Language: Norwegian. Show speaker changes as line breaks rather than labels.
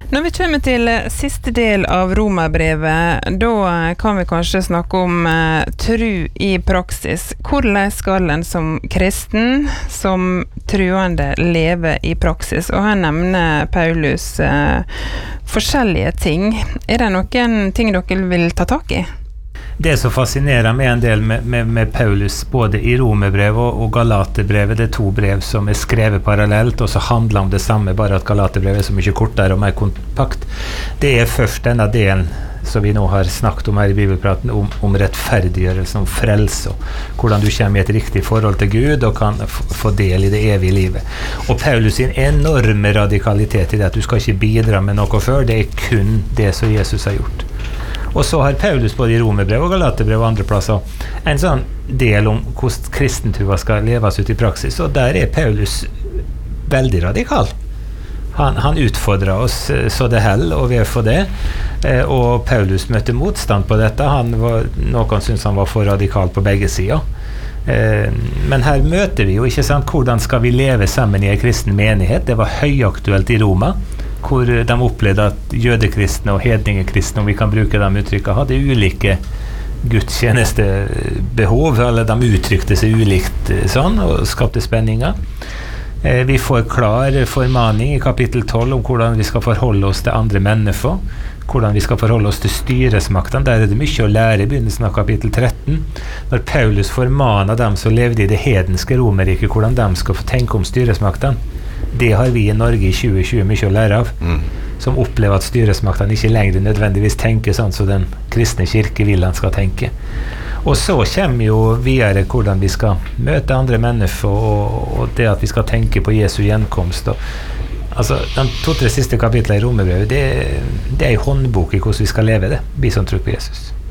Når vi kommer til siste del av Romerbrevet, da kan vi kanskje snakke om tro i praksis. Hvordan skal en som kristen, som troende, leve i praksis? Og her nevner Paulus forskjellige ting. Det noen ting dere vil ta tak i?
Det som fascinerer meg en del med Paulus, både i Romerbrevet og Galaterbrevet, det to brev som skrevet parallelt, og så handler om det samme, bare at Galaterbrevet så mye kortere og mer kompakt. Det først denne delen som vi nå har snakket om her i Bibelpraten, om rettferdiggjørelse, om frelse, og hvordan du kommer i et riktig forhold til Gud og kan få del i det evige livet. Og Paulus sin enorme radikalitet i det at du skal ikke bidra med noe før, det kun det som Jesus har gjort. Og så har Paulus både i Romerbrev og Galaterbrev og andre plasser en sånn del om hvordan kristentrua skal leves ut i praksis, og der Paulus veldig radikal. Han utfordrer oss så det held, og vi for det. Og Paulus møtte motstand på dette. Noen syntes han var for radikal på begge sider. Men her møter vi jo, ikke sant, hvordan skal vi leve sammen i en kristen menighet? Det var høyaktuelt i Roma, hvor de opplevde at jødekristne og hedningekristne, om vi kan bruke de uttrykkene, hadde ulike gudstjenestebehov, eller de uttrykte seg ulikt sånn, og skapte spenninger. Vi får klar formaning i kapittel 12 om hvordan vi skal forholde oss til andre mennesker, hvordan vi skal forholde oss til styresmaktene. Der det mye å lære i begynnelsen av kapittel 13. Når Paulus formaner dem som levde i det hedenske Romerriket, hvordan de skal få tenke om styresmaktene. Det har vi i Norge i 2020 mye å lære av, som opplever at styresmaktene ikke lenger nødvendigvis tenker sånn som den kristne kirke vil han skal tenke. Og så kommer jo videre hvordan vi skal møte andre mennesker, og det at vi skal tenke på Jesu gjenkomst. Altså, de 2-3 siste kapitlene i Romerbrevet, det en håndbok i hvordan vi skal leve det, vi som tror på Jesus.